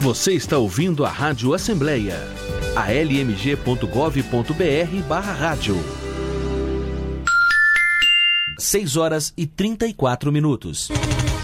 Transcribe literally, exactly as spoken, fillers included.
Você está ouvindo a Rádio Assembleia, a l m g ponto gov ponto b r barra rádio. seis horas e trinta e quatro minutos.